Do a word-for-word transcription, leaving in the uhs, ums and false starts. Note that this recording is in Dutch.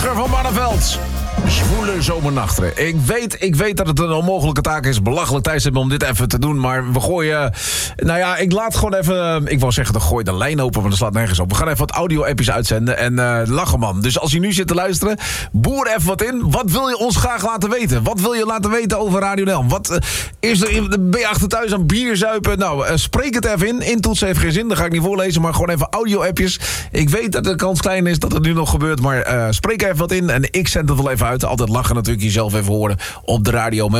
Rutger van Barneveld. Zwoele zomernachten. Ik weet, ik weet dat het een onmogelijke taak is. Belachelijk tijdstip om dit even te doen. Maar we gooien... Nou ja, ik laat gewoon even... Ik wou zeggen, dan gooi de lijn open, maar dat slaat nergens op. We gaan even wat audio-appjes uitzenden. En uh, lachen, man. Dus als je nu zit te luisteren, boer even wat in. Wat wil je ons graag laten weten? Wat wil je laten weten over Radio Nel? Wat uh, is er, ben je achter thuis aan bier zuipen? Nou, uh, spreek het even in. Intoetsen heeft geen zin, dat ga ik niet voorlezen. Maar gewoon even audio-appjes. Ik weet dat de kans klein is dat het nu nog gebeurt. Maar uh, spreek even wat in en ik zend het wel even uit. Altijd lachen natuurlijk, jezelf even horen op de radio.